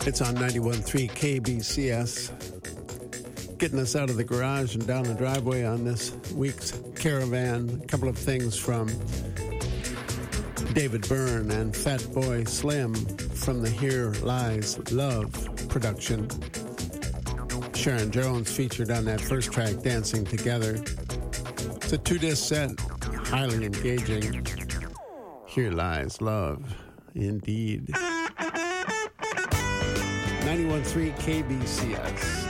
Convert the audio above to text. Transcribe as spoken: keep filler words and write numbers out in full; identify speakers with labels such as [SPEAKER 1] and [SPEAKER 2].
[SPEAKER 1] It's on ninety-one point three K B C S, getting us out of the garage and down the driveway on this week's Caravan. A couple of things from David Byrne and Fatboy Slim from the Here Lies Love production. Sharon Jones featured on that first track, Dancing Together. It's a two-disc set, highly engaging. Here Lies Love, indeed. ninety-one point three K B C S.